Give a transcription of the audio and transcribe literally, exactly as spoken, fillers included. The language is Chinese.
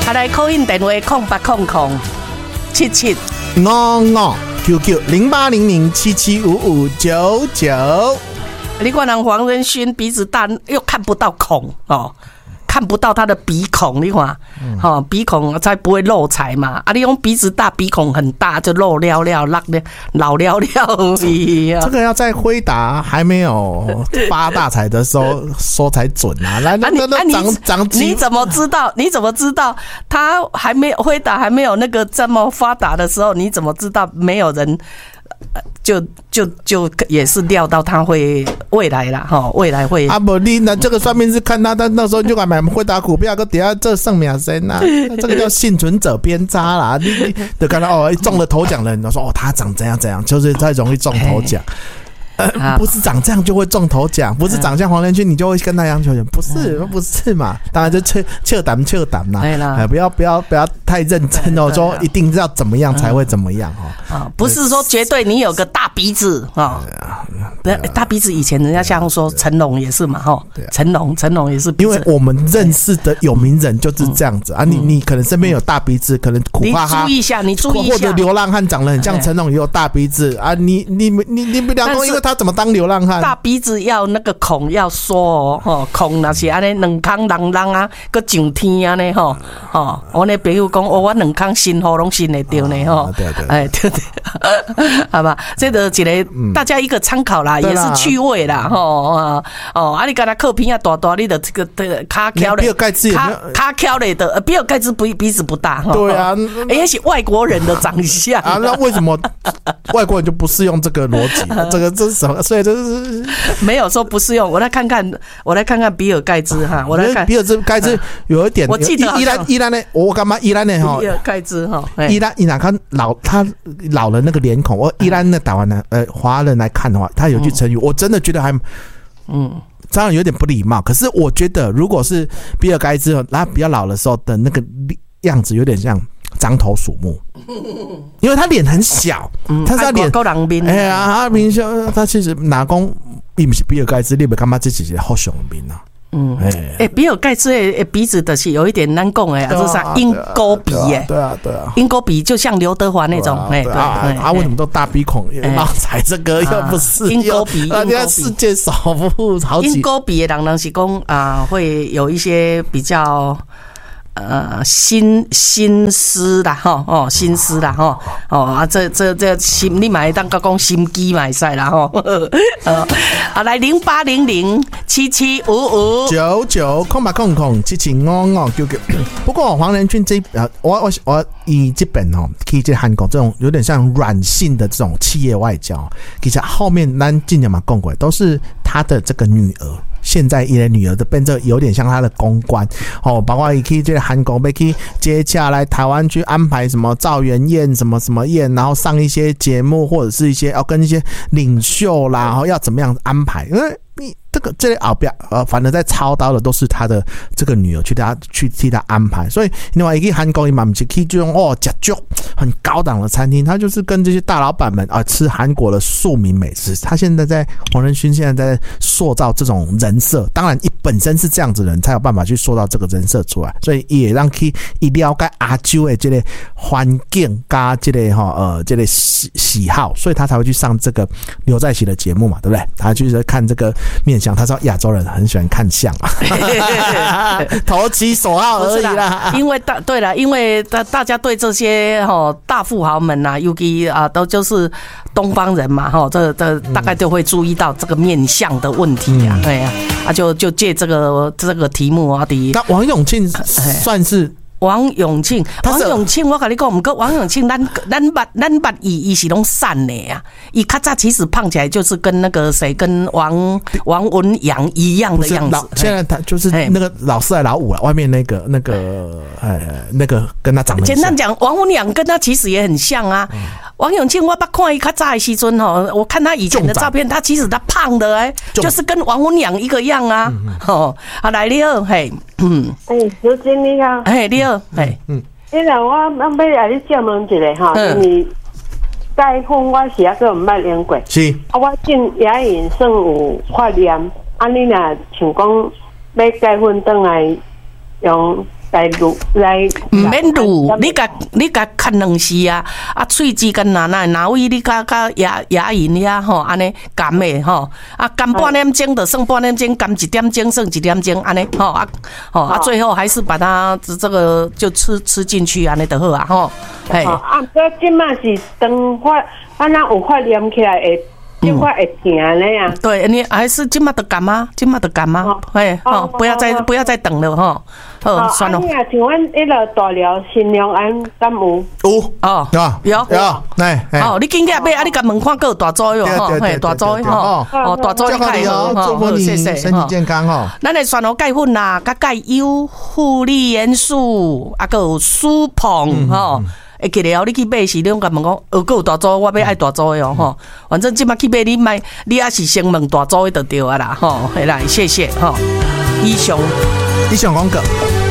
啊，来call in电话空八空空七七五五 Q Q 零八零零七七五五九九。 你看人黄仁勋鼻子大又看不到孔哦。看不到他的鼻孔，你看，嗯哦、鼻孔才不会漏财嘛。啊，你用鼻子大，鼻孔很大，就漏了了，落了老了了。 这个要在辉达还没有发大财的时候说才准啊！来，那那那涨涨几？ 你怎么知道？你怎么知道他还没有辉达还没有那个这么发达的时候？你怎么知道没有人？就就就也是料到他会未来啦，哈，未来会啊不，你那这个算命是看他，他那时候就敢买辉达股票，搁底下这剩秒先呐，这个叫幸存者偏差啦。你你就看到哦，中了头奖的人，都说哦，他长怎样怎样，就是他容易中头奖。呃，不是长这样就会中头奖，不是长像黄仁勋你就会跟他一样球员，不是，不是嘛？当然就切切胆切胆啦，哎，不要不要不要太认真哦，说一定要怎么样才会怎么样哦。 啊，不是说绝对你有个大鼻子啊，大鼻子以前人家像说成龙也是嘛，哈，成龙成龙也是， 因为我们认识的有名人就是这样子啊，你你可能身边有大鼻子，可能苦哈哈， 你注意一下，你注意一下， 或者流浪汉长得很像成龙也有大鼻子啊，你你你你们两个因为。他怎么当流浪汉？ 大鼻子要那个孔要缩哦，吼孔那是安尼两空浪浪啊，搁上天安尼吼，吼我那朋友讲，哦，我两空新好拢新会到呢吼， 对对， 哎对对，好吧，这个一个大家一个参考啦，也是趣味啦，吼哦哦，啊你刚才靠片啊大大，你的这个的卡翘嘞，卡卡翘嘞的，比尔盖茨鼻鼻子不大， 对啊， 哎也是外国人的长相啊，那为什么外国人就不适用这个逻辑？这个这是什么？所以这是没有说不适用。我来看看，我来看看比尔盖茨哈，我来看比尔盖茨有一点， 我记得伊兰伊兰呢，我干嘛伊兰呢哈？ 比尔盖茨哈， 伊兰伊兰看老他老了那个脸孔，我伊兰的台湾呢呃华人来看的话，他有句成语，我真的觉得还嗯。当然有点不礼貌，可是我觉得如果是比尔盖茨他比较老的时候的那个样子，有点像獐头鼠目，因为他脸很小，嗯、他是他脸够人面， 哎呀，他面相他其实哪讲，伊不是比尔盖茨，你不干嘛自己是好雄面啊？ 嗯，哎、欸，比尔盖茨的鼻子的是有一点难讲哎，这是鹰钩鼻哎， 对啊，对啊， 鹰钩鼻就像刘德华那种哎，对啊，啊，为什么都大鼻孔？老财这个又不是鹰钩鼻， 人家世界首富好几。 鹰钩鼻的人人是讲啊，会有一些比较。呃，心心思啦，吼哦，心思啦，吼哦啊，这这这心，你买当个讲心机买晒啦，吼，呃，啊来零八零零七七五五九九空八空空七七五五九九。不过黄仁勋这呃，我我我以这本哦，其实韩国这种有点像软性的这种企业外交，其实后面咱今年嘛讲过，都是他的这个女儿。现在伊的女儿的变成有点像他的公关哦，包括伊去这个韩国要去接洽来台湾去安排什么赵元宴什么什么宴，然后上一些节目或者是一些要跟一些领袖啦，然后要怎么样安排，因为你这个这类后边呃，反正在操刀的都是他的这个女儿去他去替他安排，所以另外一个韩国人嘛，不是去这种哦吃酒很高档的餐厅，他就是跟这些大老板们啊、呃、吃韩国的庶民美食。他现在在黄仁勋现在在塑造这种人设，当然一本身是这样子的人才有办法去塑造这个人设出来，所以也让去一了解亚洲的这个环境加这个哈呃这个喜喜好，所以他才会去上这个刘在熙的节目嘛，对不对？他就是看这个面相，他说亚洲人很喜欢看相嘛，投其所好而已啦。 因为大对了，因为大大家对这些哈、哦、大富豪们呐、啊，尤其啊都就是东方人嘛，哈、哦，这这大概就会注意到这个面相的问题啊，对、嗯、呀、啊，啊就就借这个这个题目啊，第一， 那王永庆算是。 王永庆，王永庆，我跟你讲，不过王永庆，咱咱捌咱捌伊伊是拢瘦的呀。伊较早其实胖起来就是跟那个谁，跟王王文洋一样的样子。 现在他就是那个老四还老五了，外面那个那个呃那个跟他长得很像。 简单讲，王文洋跟他其实也很像啊。嗯、王永庆，我捌看伊较早的时阵吼，我看他以前的照片，他其实他胖的哎、欸，就是跟王文洋一个样啊。哦、嗯，啊来你好，嘿。嗯， 哎，刘经理好， 哎，你好，哎，嗯， 你若我要来你借问一下哈，因为解封我是还个唔捌用过， 是， 啊，我进也因算有发炎，啊，你若像讲要解封转来用来卤来， 唔免卤，你甲你甲看两时啊，啊喙齿跟哪哪哪位你甲甲牙牙龈遐吼，安尼甘的吼，啊甘半点钟就剩半点钟，甘一点钟剩一点钟，安尼吼啊吼啊，最后还是把它这个就吃吃进去安尼就好啊吼，嘿。 啊，这即马是当发，啊那有发黏起来会。就快会疼了呀！ 对，你还是今嘛的干吗？今嘛的干吗？哎，好，不要再不要再等了哈。好，算了。 啊，像阮迄个大寮新良安敢有？ 有哦， 有有有，来， 哦，你今日买啊？你甲门看个大租哟，吼，嘿，大租吼，哦，大租开哦，祝福你身体健康吼。 咱的酸红钙粉啦，甲钙优护理元素，啊，个有舒膨吼。会记得哦，你去买是，你讲问讲，呃，还有大租，我要爱大租的哦，吼。反正即马去买，你买，你也是先问大租的就对啊啦，吼。好啦，谢谢吼。以上， 以上广告。